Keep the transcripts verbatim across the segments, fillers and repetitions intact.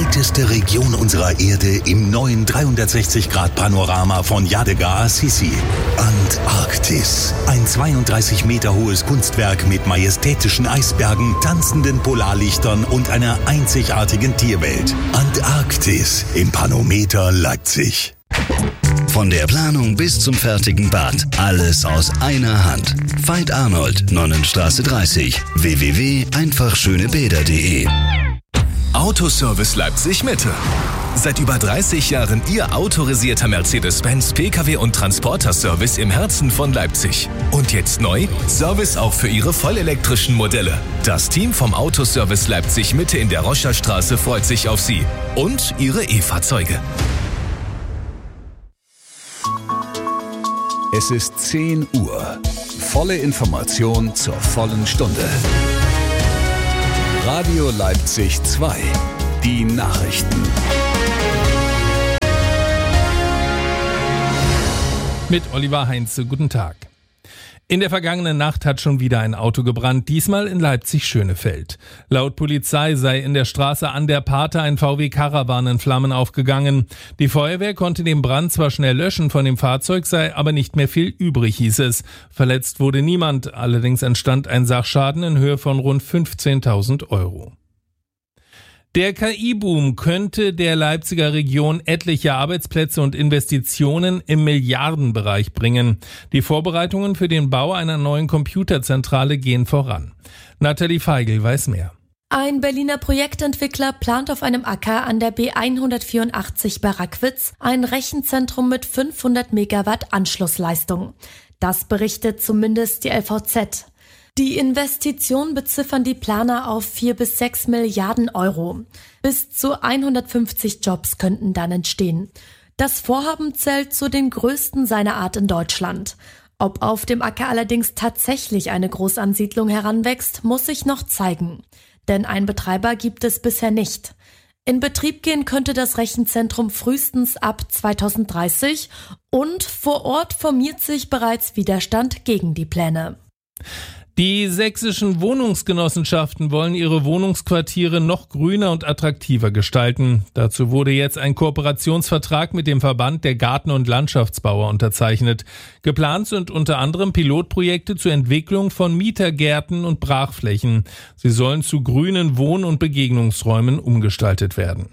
älteste Region unserer Erde im neuen dreihundertsechzig Grad Panorama von Yadigar Assisi. Antarktis. Ein zweiunddreißig Meter hohes Kunstwerk mit majestätischen Eisbergen, tanzenden Polarlichtern und einer einzigartigen Tierwelt. Antarktis im Panometer Leipzig. Von der Planung bis zum fertigen Bad. Alles aus einer Hand. Veit Arnold, Nonnenstraße dreißig. w w w punkt einfach schöne bäder punkt de. Autoservice Leipzig Mitte. Seit über dreißig Jahren Ihr autorisierter Mercedes-Benz P K W- und Transporter-Service im Herzen von Leipzig. Und jetzt neu, Service auch für Ihre vollelektrischen Modelle. Das Team vom Autoservice Leipzig Mitte in der Roscherstraße freut sich auf Sie und Ihre E-Fahrzeuge. Es ist zehn Uhr. Volle Information zur vollen Stunde. Radio Leipzig zwei. Die Nachrichten. Mit Oliver Heinze, guten Tag. In der vergangenen Nacht hat schon wieder ein Auto gebrannt, diesmal in Leipzig-Schönefeld. Laut Polizei sei in der Straße an der Pate ein V W Caravan in Flammen aufgegangen. Die Feuerwehr konnte den Brand zwar schnell löschen, von dem Fahrzeug sei aber nicht mehr viel übrig, hieß es. Verletzt wurde niemand, allerdings entstand ein Sachschaden in Höhe von rund fünfzehntausend Euro. Der K I-Boom könnte der Leipziger Region etliche Arbeitsplätze und Investitionen im Milliardenbereich bringen. Die Vorbereitungen für den Bau einer neuen Computerzentrale gehen voran. Nathalie Feigl weiß mehr. Ein Berliner Projektentwickler plant auf einem Acker an der B hundertvierundachtzig bei Rackwitz ein Rechenzentrum mit fünfhundert Megawatt Anschlussleistung. Das berichtet zumindest die L V Z. Die Investition beziffern die Planer auf vier bis sechs Milliarden Euro. Bis zu hundertfünfzig Jobs könnten dann entstehen. Das Vorhaben zählt zu den größten seiner Art in Deutschland. Ob auf dem Acker allerdings tatsächlich eine Großansiedlung heranwächst, muss sich noch zeigen. Denn einen Betreiber gibt es bisher nicht. In Betrieb gehen könnte das Rechenzentrum frühestens ab zweitausenddreißig und vor Ort formiert sich bereits Widerstand gegen die Pläne. Die sächsischen Wohnungsgenossenschaften wollen ihre Wohnungsquartiere noch grüner und attraktiver gestalten. Dazu wurde jetzt ein Kooperationsvertrag mit dem Verband der Garten- und Landschaftsbauer unterzeichnet. Geplant sind unter anderem Pilotprojekte zur Entwicklung von Mietergärten und Brachflächen. Sie sollen zu grünen Wohn- und Begegnungsräumen umgestaltet werden.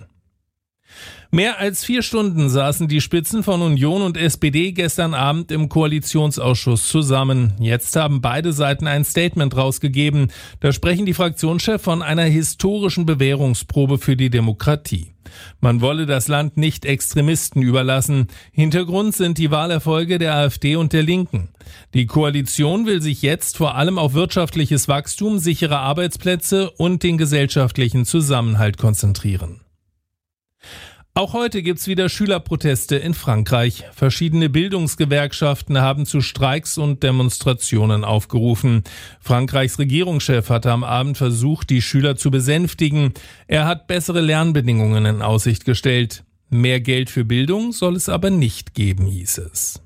Mehr als vier Stunden saßen die Spitzen von Union und S P D gestern Abend im Koalitionsausschuss zusammen. Jetzt haben beide Seiten ein Statement rausgegeben. Da sprechen die Fraktionschefs von einer historischen Bewährungsprobe für die Demokratie. Man wolle das Land nicht Extremisten überlassen. Hintergrund sind die Wahlerfolge der AfD und der Linken. Die Koalition will sich jetzt vor allem auf wirtschaftliches Wachstum, sichere Arbeitsplätze und den gesellschaftlichen Zusammenhalt konzentrieren. Auch heute gibt's wieder Schülerproteste in Frankreich. Verschiedene Bildungsgewerkschaften haben zu Streiks und Demonstrationen aufgerufen. Frankreichs Regierungschef hatte am Abend versucht, die Schüler zu besänftigen. Er hat bessere Lernbedingungen in Aussicht gestellt. Mehr Geld für Bildung soll es aber nicht geben, hieß es.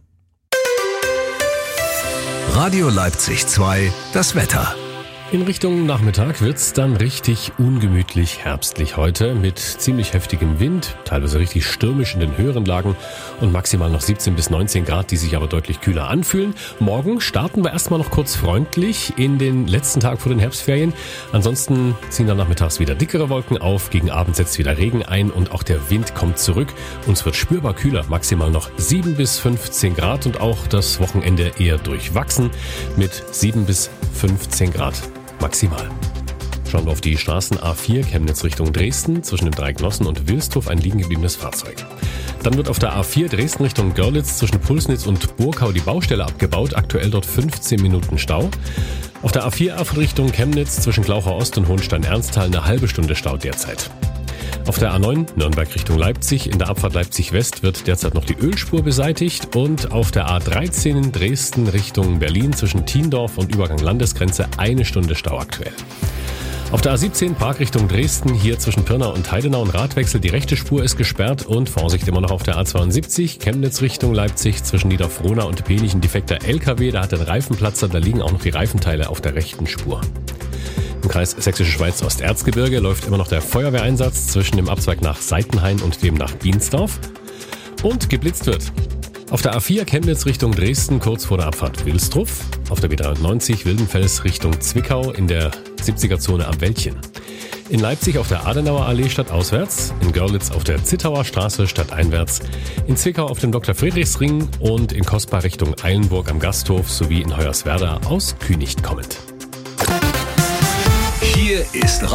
Radio Leipzig zwei, das Wetter. In Richtung Nachmittag wird's dann richtig ungemütlich herbstlich heute mit ziemlich heftigem Wind, teilweise richtig stürmisch in den höheren Lagen und maximal noch siebzehn bis neunzehn Grad, die sich aber deutlich kühler anfühlen. Morgen starten wir erstmal noch kurz freundlich in den letzten Tag vor den Herbstferien. Ansonsten ziehen dann nachmittags wieder dickere Wolken auf, gegen Abend setzt wieder Regen ein und auch der Wind kommt zurück. Uns wird spürbar kühler, maximal noch sieben bis fünfzehn Grad und auch das Wochenende eher durchwachsen mit sieben bis fünfzehn Grad. Maximal. Schauen wir auf die Straßen A vier Chemnitz Richtung Dresden, zwischen den Dreignossen und Wilsdorf ein liegen gebliebenes Fahrzeug. Dann wird auf der A vier Dresden Richtung Görlitz zwischen Pulsnitz und Burkau die Baustelle abgebaut, aktuell dort fünfzehn Minuten Stau. Auf der A vier Erfurt Richtung Chemnitz zwischen Glauchau Ost und Hohenstein-Ernsthal eine halbe Stunde Stau derzeit. Auf der A neun Nürnberg Richtung Leipzig, in der Abfahrt Leipzig West wird derzeit noch die Ölspur beseitigt und auf der A dreizehn Dresden Richtung Berlin zwischen Thiendorf und Übergang Landesgrenze eine Stunde Stau aktuell. Auf der A siebzehn Park Richtung Dresden, hier zwischen Pirna und Heidenau ein Radwechsel, die rechte Spur ist gesperrt und Vorsicht immer noch auf der A zweiundsiebzig Chemnitz Richtung Leipzig zwischen Niederfrohna und Pehlich ein defekter L K W, da hat ein Reifenplatzer, da liegen auch noch die Reifenteile auf der rechten Spur. Im Kreis Sächsische Schweiz Osterzgebirge läuft immer noch der Feuerwehreinsatz zwischen dem Abzweig nach Seitenhain und dem nach Biensdorf. Und geblitzt wird. Auf der A vier Chemnitz Richtung Dresden kurz vor der Abfahrt Wilstruff. Auf der B dreiundneunzig Wildenfels Richtung Zwickau in der siebziger-Zone am Wäldchen. In Leipzig auf der Adenauer Allee stadtauswärts. In Görlitz auf der Zittauer Straße stadteinwärts. In Zwickau auf dem Doktor Friedrichsring und in Kosbar Richtung Eilenburg am Gasthof sowie in Hoyerswerda aus Künicht kommend. Hier ist